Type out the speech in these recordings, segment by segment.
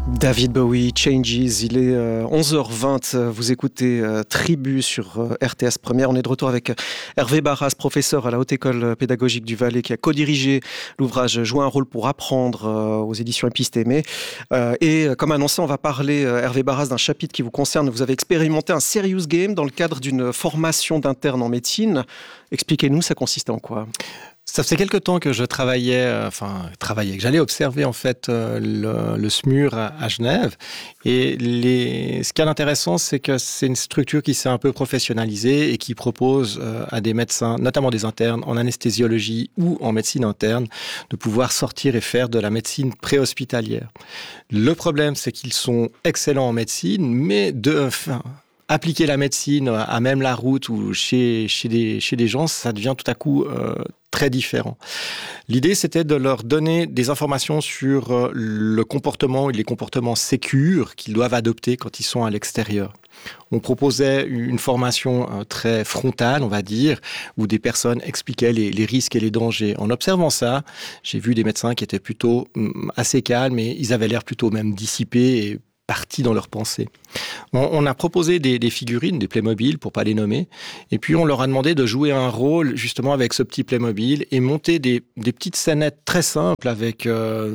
David Bowie, Changes, il est 11h20, vous écoutez Tribu sur RTS Première. On est de retour avec Hervé Barras, professeur à la Haute École Pédagogique du Valais, qui a co-dirigé l'ouvrage Jouer un rôle pour apprendre aux éditions Épistémé. Et comme annoncé, on va parler, Hervé Barras, d'un chapitre qui vous concerne. Vous avez expérimenté un serious game dans le cadre d'une formation d'interne en médecine. Expliquez-nous, ça consistait en quoi ? Ça faisait quelque temps que je travaillais, que j'allais observer en fait le SMUR à Genève. Et ce qui est intéressant, c'est que c'est une structure qui s'est un peu professionnalisée et qui propose à des médecins, notamment des internes en anesthésiologie ou en médecine interne, de pouvoir sortir et faire de la médecine préhospitalière. Le problème, c'est qu'ils sont excellents en médecine, mais appliquer la médecine à même la route ou chez des gens, ça devient tout à coup très différent. L'idée, c'était de leur donner des informations sur le comportement et les comportements sécures qu'ils doivent adopter quand ils sont à l'extérieur. On proposait une formation très frontale, on va dire, où des personnes expliquaient les risques et les dangers. En observant ça, j'ai vu des médecins qui étaient plutôt assez calmes et ils avaient l'air plutôt même dissipés et partis dans leurs pensées. On a proposé des figurines, des Playmobil, pour pas les nommer, et puis on leur a demandé de jouer un rôle justement avec ce petit Playmobil et monter des petites scénettes très simples avec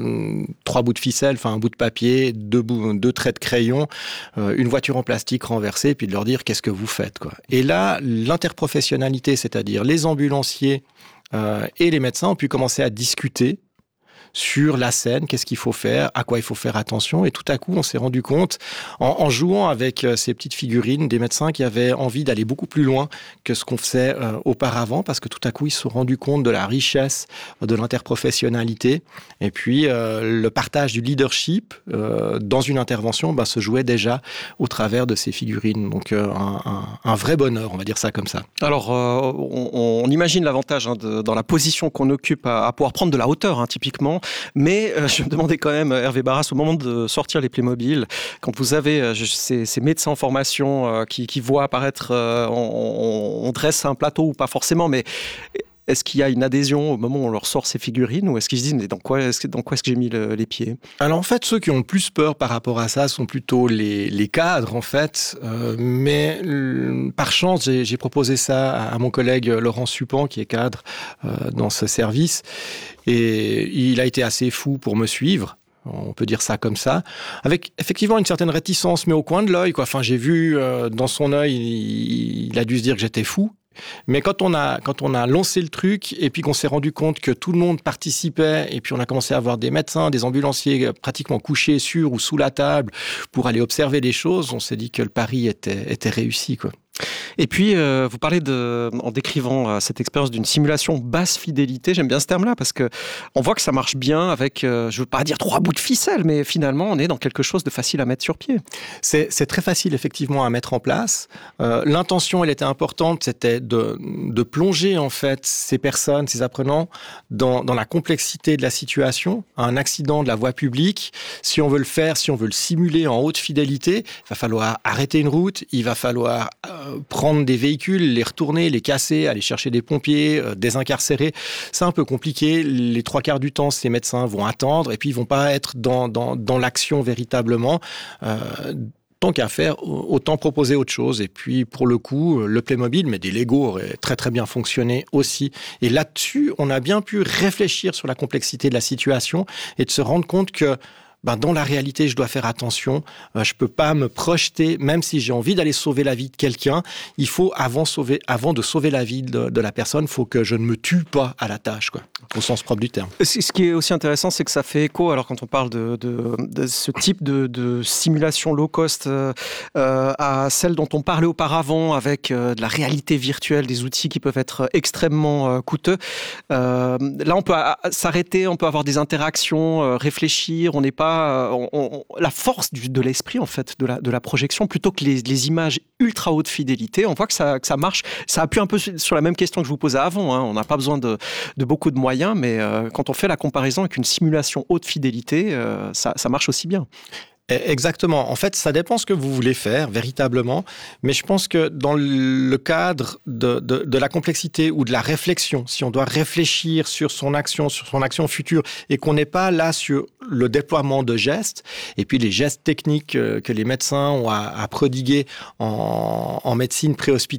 3 bouts de ficelle, enfin un bout de papier, 2 traits de crayon, une voiture en plastique renversée, puis de leur dire qu'est-ce que vous faites, quoi. Et là, l'interprofessionnalité, c'est-à-dire les ambulanciers et les médecins ont pu commencer à discuter sur la scène, qu'est-ce qu'il faut faire, à quoi il faut faire attention. Et tout à coup, on s'est rendu compte, en jouant avec ces petites figurines, des médecins qui avaient envie d'aller beaucoup plus loin que ce qu'on faisait auparavant, parce que tout à coup, ils se sont rendus compte de la richesse de l'interprofessionnalité. Et puis, le partage du leadership dans une intervention se jouait déjà au travers de ces figurines. Donc, un vrai bonheur, on va dire ça comme ça. Alors, on imagine l'avantage dans la position qu'on occupe à pouvoir prendre de la hauteur, typiquement. Mais je me demandais quand même, Hervé Barras, au moment de sortir les Playmobil, quand vous avez ces médecins en formation qui voient apparaître, on dresse un plateau ou pas forcément, mais est-ce qu'il y a une adhésion au moment où on leur sort ces figurines, ou est-ce qu'ils se disent mais dans quoi est-ce que j'ai mis les pieds ? Alors en fait, ceux qui ont le plus peur par rapport à ça sont plutôt les cadres en fait. Mais par chance, j'ai proposé ça à mon collègue Laurent Suppan, qui est cadre dans ce service, et il a été assez fou pour me suivre. On peut dire ça comme ça, avec effectivement une certaine réticence, mais au coin de l'œil, quoi. Enfin, j'ai vu dans son œil, il a dû se dire que j'étais fou. Mais quand on a lancé le truc et puis qu'on s'est rendu compte que tout le monde participait et puis on a commencé à avoir des médecins, des ambulanciers pratiquement couchés sur ou sous la table pour aller observer des choses, on s'est dit que le pari était réussi, quoi. Et puis, vous parlez en décrivant cette expérience d'une simulation basse fidélité. J'aime bien ce terme-là parce que on voit que ça marche bien avec, je veux pas dire 3 bouts de ficelle, mais finalement, on est dans quelque chose de facile à mettre sur pied. C'est très facile, effectivement, à mettre en place. L'intention, elle était importante, c'était de plonger, en fait, ces personnes, ces apprenants, dans la complexité de la situation. Un accident de la voie publique, si on veut le faire, si on veut le simuler en haute fidélité, il va falloir arrêter une route, il va falloir prendre des véhicules, les retourner, les casser, aller chercher des pompiers, désincarcérer. C'est un peu compliqué. Les 3/4 du temps, ces médecins vont attendre et puis ils vont pas être dans l'action véritablement. Tant qu'à faire, autant proposer autre chose. Et puis, pour le coup, le Playmobil, mais des Lego auraient très très bien fonctionné aussi. Et là-dessus, on a bien pu réfléchir sur la complexité de la situation et de se rendre compte que dans la réalité, je dois faire attention. Je peux pas me projeter, même si j'ai envie d'aller sauver la vie de quelqu'un. Il faut, avant de sauver la vie de la personne, il faut que je ne me tue pas à la tâche, quoi, au sens propre du terme. Ce qui est aussi intéressant, c'est que ça fait écho, alors quand on parle de ce type de simulation low cost, à celle dont on parlait auparavant avec de la réalité virtuelle, des outils qui peuvent être extrêmement coûteux. Là, on peut s'arrêter, on peut avoir des interactions, réfléchir. On n'est pas la force de l'esprit en fait de la projection, plutôt que les images ultra haute fidélité. On voit que ça marche. Ça appuie un peu sur la même question que je vous posais avant. On n'a pas besoin de beaucoup de moyens, mais quand on fait la comparaison avec une simulation haute fidélité, ça marche aussi bien. Exactement. En fait, ça dépend ce que vous voulez faire véritablement, mais je pense que dans le cadre de la complexité ou de la réflexion, si on doit réfléchir sur son action future et qu'on n'est pas là sur le déploiement de gestes et puis les gestes techniques que les médecins ont à prodiguer en médecine préhospitalière,